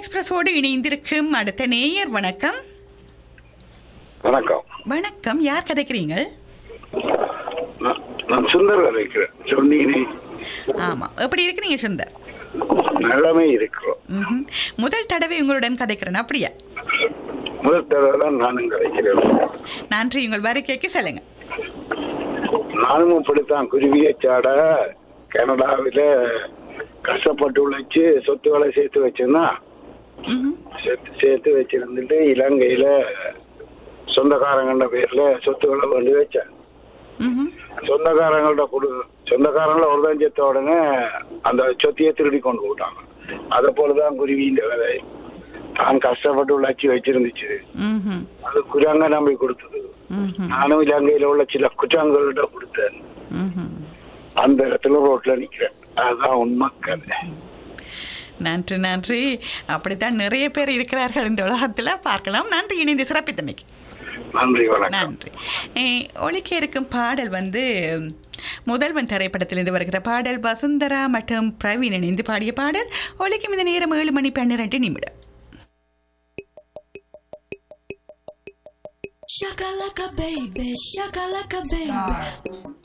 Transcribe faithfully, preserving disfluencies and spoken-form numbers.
எக்ஸ்பிரஸோடு இணைந்திருக்கும் அடுத்த நேயர். வணக்கம். வணக்கம். வணக்கம். யார் கதைக்கிறீங்க? நான் நான் சுந்தர் கதைக்கிறேன். சொன்னீங்க. ஆமா, எப்படி இருக்கிறீங்க சுந்தர்? நல்லமே இருக்கிறோம். ம்ஹும். முதல் தடவை உங்களுடன் கதைக்கிறேன், அப்படியா? முதல் தடவை தான் நானும் கதைக்கிறேன். நன்றி. உங்கள் வருகைக்கு சொல்லுங்க. நானும் இப்படித்தான் குருவியை சாட கனடாவில கஷ்டப்பட்டு உழைச்சு சொத்துக்களை சேர்த்து வச்சேன்னா ம்ஹும். சேர்த்து சேர்த்து வச்சிருந்துட்டு இலங்கையில சொந்தக்காரங்கள பேர்ல சொத்துக்களை கொண்டு வச்சேன். ம்ஹும். சொந்தக்காரங்கள்ட்ட கொடு சொந்தக்காரங்கள ஒரு தான் செத்த உடனே அந்த சொத்தியை திருடி கொண்டு போட்டாங்க. அதை போலதான் குருவியின் கதை. தான் கஷ்டப்பட்டு உழைச்சி வச்சிருந்துச்சு. ம்ஹும். அது குரங்க நம்பி கொடுத்தது. ம்ஹும். நானும் இலங்கையில உள்ள சில குற்றங்கள்கிட்ட கொடுத்தேன். ம்ஹும். அந்த இடத்துல ரோட்ல நிக்கிறேன். அதுதான் உண்மை கதை. நன்றி நன்றி. அப்படித்தான் நிறைய பேர் இருக்கிறார்கள் இந்த உலகத்துல. பார்க்கலாம். நன்றி இணைந்து சிறப்பித்தமைக்கு. நன்றி, வணக்கம். நன்றி. அஹ், ஒலிக்க இருக்கும் பாடல் வந்து முதல்வன் திரைப்படத்திலிருந்து வருகிற பாடல். வசுந்தரா மற்றும் பிரவீன் இணைந்து பாடிய பாடல். ஒலிக்கும் இந்த நேரம் ஏழு மணி பன்னிரண்டு நிமிடம். Shakalaka baby, shakalaka baby.